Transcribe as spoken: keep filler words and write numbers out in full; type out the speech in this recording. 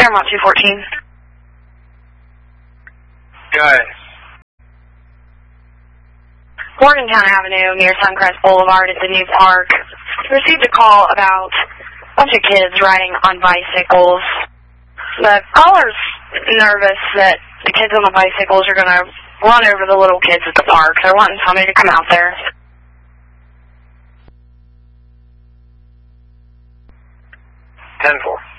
Fairmont two fourteen. Go ahead. Morgantown Avenue near Suncrest Boulevard at the new park. Received a call about a bunch of kids riding on bicycles. The caller's nervous that the kids on the bicycles are going to run over the little kids at the park. They're wanting somebody to come out there. ten four.